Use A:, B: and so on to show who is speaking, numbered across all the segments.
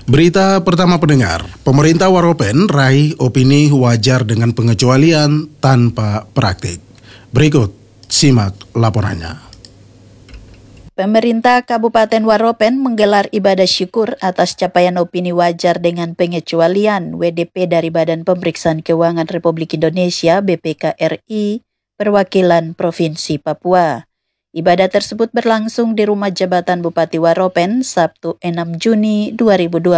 A: Berita pertama pendengar, pemerintah Waropen raih opini wajar dengan pengecualian tanpa praktik. Berikut, simak laporannya.
B: Pemerintah Kabupaten Waropen menggelar ibadah syukur atas capaian opini wajar dengan pengecualian WDP dari Badan Pemeriksaan Keuangan Republik Indonesia BPK RI Perwakilan Provinsi Papua. Ibadah tersebut berlangsung di Rumah Jabatan Bupati Waropen Sabtu 6 Juni 2026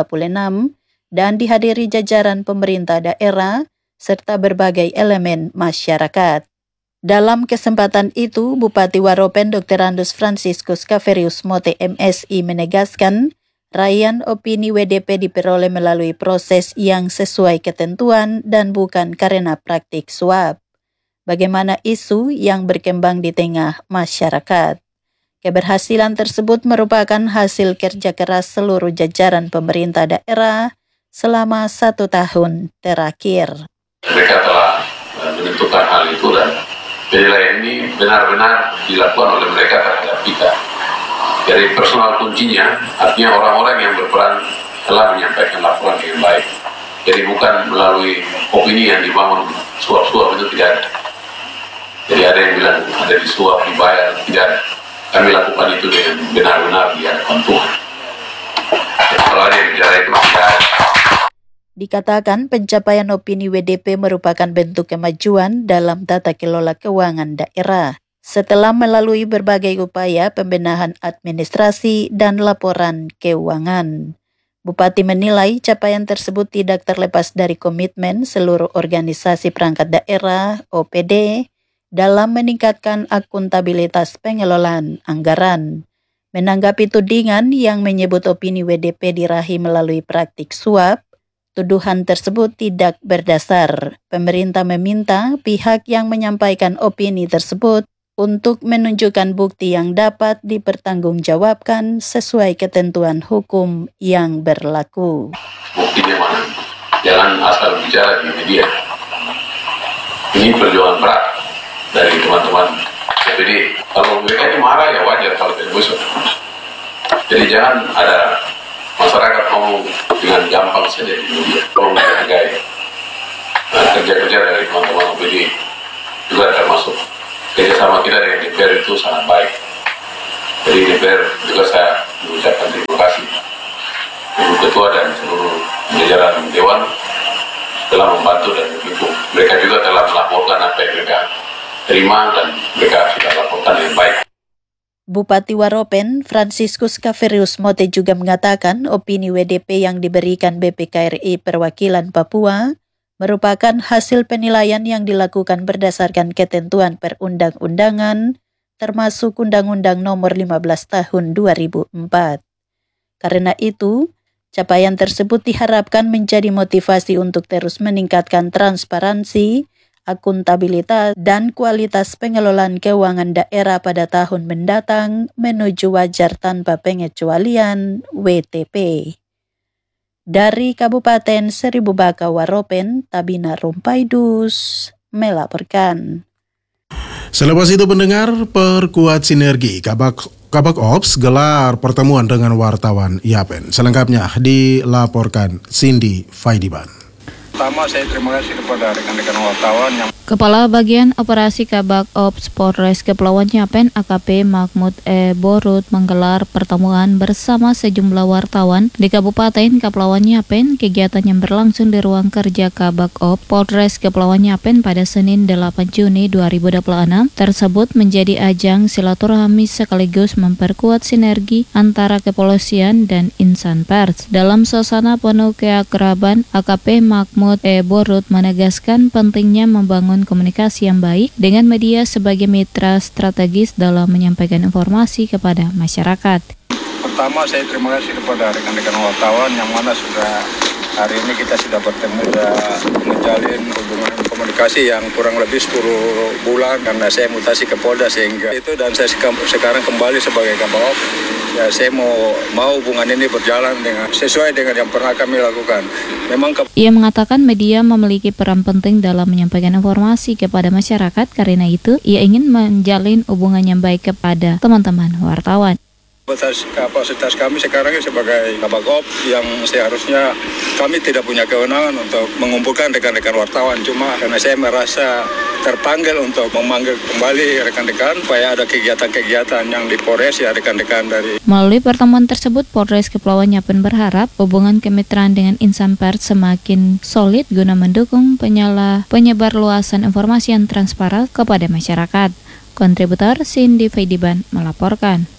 B: dan dihadiri jajaran pemerintah daerah serta berbagai elemen masyarakat. Dalam kesempatan itu, Bupati Waropen Dr. Andus Franciscus Kaverius Mote MSI menegaskan, raihan opini WDP diperoleh melalui proses yang sesuai ketentuan dan bukan karena praktik suap. Bagaimana isu yang berkembang di tengah masyarakat. Keberhasilan tersebut merupakan hasil kerja keras seluruh jajaran pemerintah daerah selama 1 tahun terakhir.
C: Mereka telah menentukan hal itu dan penilaian ini benar-benar dilakukan oleh mereka terhadap kita. Dari personal kuncinya, artinya orang-orang yang berperan telah menyampaikan laporan dengan baik. Jadi bukan melalui opini yang dibangun suap-suap, itu tidak ada. Jadi ada yang bilang ada disuap, dibayar, tidak ada. Kami lakukan itu dengan benar-benar di hadapan Tuhan. Kalau ada yang bicara itu tidak ada.
B: Dikatakan pencapaian opini WDP merupakan bentuk kemajuan dalam tata kelola keuangan daerah. Setelah melalui berbagai upaya pembenahan administrasi dan laporan keuangan. Bupati menilai capaian tersebut tidak terlepas dari komitmen seluruh organisasi perangkat daerah OPD dalam meningkatkan akuntabilitas pengelolaan anggaran. Menanggapi tudingan yang menyebut opini WDP diraih melalui praktik suap, tuduhan tersebut tidak berdasar. Pemerintah meminta pihak yang menyampaikan opini tersebut untuk menunjukkan bukti yang dapat dipertanggungjawabkan sesuai ketentuan hukum yang berlaku.
C: Buktinya mana? Jangan asal bicara di media. Ini perjuangan berat dari teman-teman CPD. Kalau mereka ini marah ya wajar kalau tidak busuk. Jadi jangan ada masyarakat ngomong dengan gampang saja di media. Tolong dihargai. Kerja-kerja dari teman-teman OPD juga termasuk. Kerjasama kita dengan DPR itu sangat baik. Jadi DPR juga saya mengucapkan terima kasih. Ibu Ketua dan seluruh jajaran Dewan telah membantu dan mendukung. Mereka juga telah melaporkan apa yang mereka terima dan mereka sudah laporkan dengan baik.
B: Bupati Waropen, Franciscus Kaverius Mote juga mengatakan opini WDP yang diberikan BPK RI Perwakilan Papua merupakan hasil penilaian yang dilakukan berdasarkan ketentuan perundang-undangan, termasuk Undang-Undang Nomor 15 Tahun 2004. Karena itu, capaian tersebut diharapkan menjadi motivasi untuk terus meningkatkan transparansi, akuntabilitas, dan kualitas pengelolaan keuangan daerah pada tahun mendatang menuju wajar tanpa pengecualian WTP. Dari Kabupaten Seribu Baka Waropen, Tabina Rumpaidus melaporkan.
A: Selepas itu pendengar, perkuat sinergi Kabak Ops gelar pertemuan dengan wartawan Yapen. Selengkapnya dilaporkan Cindy Faidiban.
D: Pertama, saya terima kasih kepada rekan-rekan wartawan yang
E: Kepala Bagian Operasi Kabak Ops Polres Kepulauan Yapen AKP Mahmud Borut menggelar pertemuan bersama sejumlah wartawan di Kabupaten Kepulauan Yapen. Kegiatan yang berlangsung di ruang kerja Kabak Ops Polres Kepulauan Yapen pada Senin 8 Juni 2026 tersebut menjadi ajang silaturahmi sekaligus memperkuat sinergi antara kepolisian dan insan pers. Dalam suasana penuh keakraban, AKP Mahmud Borut menegaskan pentingnya membangun komunikasi yang baik dengan media sebagai mitra strategis dalam menyampaikan informasi kepada masyarakat.
D: Pertama, saya terima kasih kepada rekan-rekan wartawan yang mana sudah hari ini kita sudah bertemu dan menjalin hubungan komunikasi yang kurang lebih 10 bulan karena saya mutasi ke Polda sehingga itu dan saya sekarang kembali sebagai Kabak. Ya, saya mau hubungan ini berjalan dengan sesuai dengan yang pernah kami lakukan.
E: Ia mengatakan media memiliki peran penting dalam menyampaikan informasi kepada masyarakat, karena itu ia ingin menjalin hubungan yang baik kepada teman-teman wartawan.
D: Kapasitas kami sekarang sebagai Kabak Op yang seharusnya kami tidak punya kewenangan untuk mengumpulkan rekan-rekan wartawan. Cuma karena saya merasa terpanggil untuk memanggil kembali rekan-rekan supaya ada kegiatan-kegiatan yang di Polres ya rekan-rekan dari.
E: Melalui pertemuan tersebut, Polres Kepulauan Yapen berharap hubungan kemitraan dengan insan pers semakin solid guna mendukung penyebar luasan informasi yang transparan kepada masyarakat. Kontributor Cindy Feidiban melaporkan.